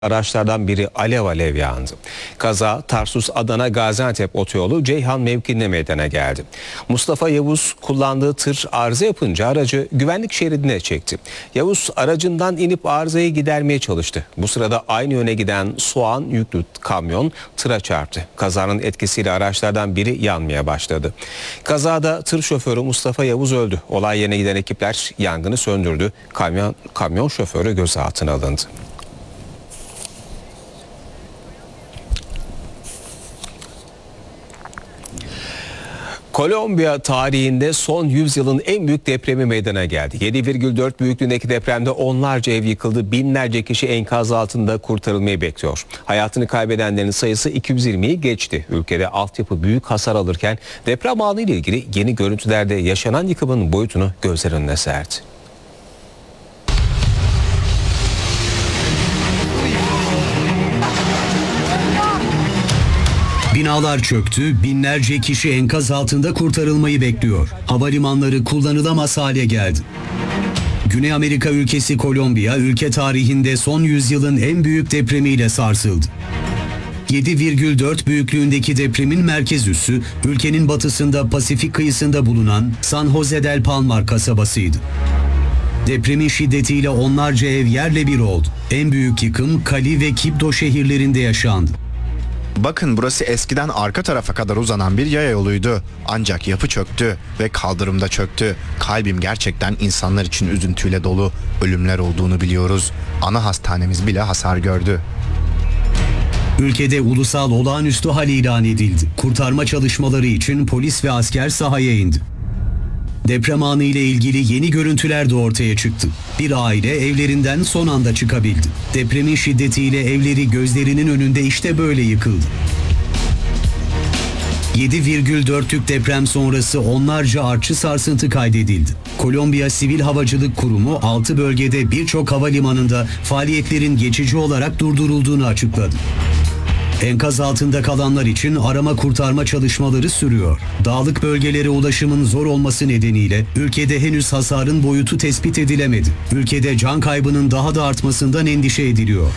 Araçlardan biri alev alev yandı. Kaza Tarsus-Adana-Gaziantep otoyolu Ceyhan mevkiinde meydana geldi. Mustafa Yavuz kullandığı tır arıza yapınca aracı güvenlik şeridine çekti. Yavuz aracından inip arızayı gidermeye çalıştı. Bu sırada aynı yöne giden soğan yüklü kamyon tıra çarptı. Kazanın etkisiyle araçlardan biri yanmaya başladı. Kazada tır şoförü Mustafa Yavuz öldü. Olay yerine giden ekipler yangını söndürdü. Kamyon şoförü gözaltına alındı. Kolombiya tarihinde son 100 yılın en büyük depremi meydana geldi. 7,4 büyüklüğündeki depremde onlarca ev yıkıldı, binlerce kişi enkaz altında kurtarılmayı bekliyor. Hayatını kaybedenlerin sayısı 220'yi geçti. Ülkede altyapı büyük hasar alırken deprem anı ile ilgili yeni görüntülerde yaşanan yıkımın boyutunu gözler önüne serdi. Binalar çöktü, binlerce kişi enkaz altında kurtarılmayı bekliyor. Havalimanları kullanılamaz hale geldi. Güney Amerika ülkesi Kolombiya, ülke tarihinde son yüzyılın en büyük depremiyle sarsıldı. 7,4 büyüklüğündeki depremin merkez üssü, ülkenin batısında Pasifik kıyısında bulunan San Jose del Palmar kasabasıydı. Depremin şiddetiyle onlarca ev yerle bir oldu. En büyük yıkım Cali ve Quibdó şehirlerinde yaşandı. Bakın, burası eskiden arka tarafa kadar uzanan bir yaya yoluydu. Ancak yapı çöktü ve kaldırımda çöktü. Kalbim gerçekten insanlar için üzüntüyle dolu. Ölümler olduğunu biliyoruz. Ana hastanemiz bile hasar gördü. Ülkede ulusal olağanüstü hal ilan edildi. Kurtarma çalışmaları için polis ve asker sahaya indi. Deprem anı ile ilgili yeni görüntüler de ortaya çıktı. Bir aile evlerinden son anda çıkabildi. Depremin şiddetiyle evleri gözlerinin önünde işte böyle yıkıldı. 7,4'lük deprem sonrası onlarca artçı sarsıntı kaydedildi. Kolombiya Sivil Havacılık Kurumu 6 bölgede birçok havalimanında faaliyetlerin geçici olarak durdurulduğunu açıkladı. Enkaz altında kalanlar için arama kurtarma çalışmaları sürüyor. Dağlık bölgelere ulaşımın zor olması nedeniyle ülkede henüz hasarın boyutu tespit edilemedi. Ülkede can kaybının daha da artmasından endişe ediliyor.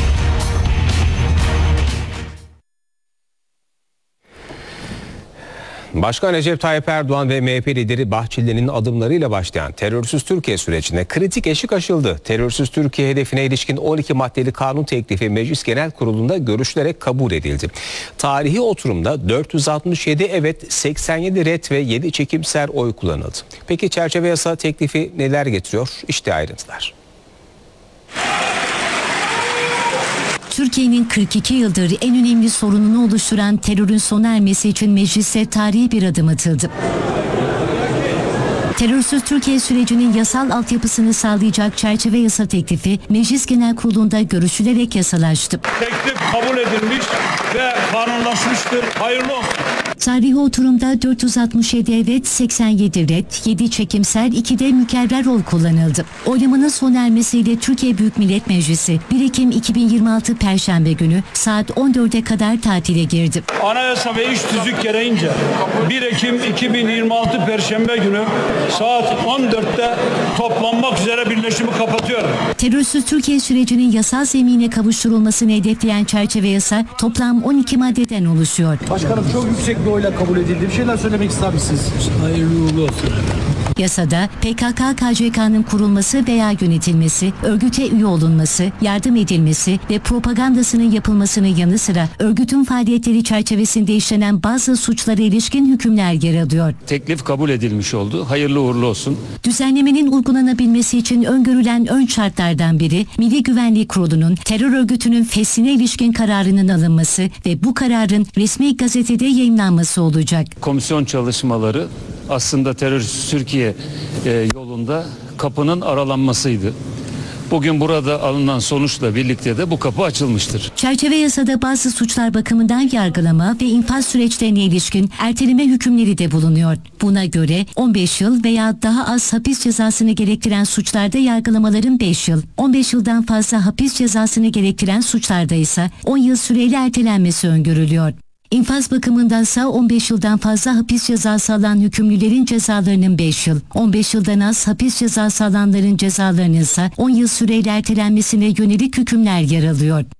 Başkan Recep Tayyip Erdoğan ve MHP lideri Bahçeli'nin adımlarıyla başlayan terörsüz Türkiye sürecine kritik eşik aşıldı. Terörsüz Türkiye hedefine ilişkin 12 maddeli kanun teklifi Meclis Genel Kurulu'nda görüşülerek kabul edildi. Tarihi oturumda 467 evet, 87 ret ve 7 çekimser oy kullanıldı. Peki çerçeve yasa teklifi neler getiriyor? İşte ayrıntılar. Türkiye'nin 42 yıldır en önemli sorununu oluşturan terörün sona ermesi için mecliste tarihi bir adım atıldı. Terörsüz Türkiye sürecinin yasal altyapısını sağlayacak çerçeve yasa teklifi Meclis Genel Kurulu'nda görüşülerek yasalaştı. Teklif kabul edilmiş ve kanunlaşmıştır. Hayırlı olsun. Tarihi oturumda 467 evet, 87 ret, 7 çekimser, 2 de mükerrer oy kullanıldı. Oylamanın sona ermesiyle Türkiye Büyük Millet Meclisi 1 Ekim 2026 Perşembe günü saat 14'e kadar tatile girdi. Anayasa ve iş tüzük gereğince 1 Ekim 2026 Perşembe günü saat 14'te toplanmak üzere birleşimi kapatıyorum. Terörsüz Türkiye sürecinin yasal zemine kavuşturulmasını hedefleyen çerçeve yasa toplam 12 maddeden oluşuyor. Başkanım, çok yüksek bir oyla kabul edildi. Bir şeyler söylemek ister misiniz? Hayırlı uğurlu olsun. Yasada PKK-KCK'nın kurulması veya yönetilmesi, örgüte üye olunması, yardım edilmesi ve propagandasının yapılmasının yanı sıra örgütün faaliyetleri çerçevesinde işlenen bazı suçlara ilişkin hükümler yer alıyor. Teklif kabul edilmiş oldu. Hayırlı uğurlu olsun. Düzenlemenin uygulanabilmesi için öngörülen ön şartlardan biri Milli Güvenlik Kurulu'nun terör örgütünün feshine ilişkin kararının alınması ve bu kararın resmi gazetede yayımlanması olacak. Komisyon çalışmaları aslında terörsüz Türkiye yolunda kapının aralanmasıydı. Bugün burada alınan sonuçla birlikte de bu kapı açılmıştır. Çerçeve yasada bazı suçlar bakımından yargılama ve infaz süreçlerine ilişkin erteleme hükümleri de bulunuyor. Buna göre 15 yıl veya daha az hapis cezasını gerektiren suçlarda yargılamaların 5 yıl, 15 yıldan fazla hapis cezasını gerektiren suçlarda ise 10 yıl süreyle ertelenmesi öngörülüyor. İnfaz bakımındansa 15 yıldan fazla hapis cezası alan hükümlülerin cezalarının 5 yıl, 15 yıldan az hapis cezası alanların cezalarının ise 10 yıl süreyle ertelenmesine yönelik hükümler yer alıyor.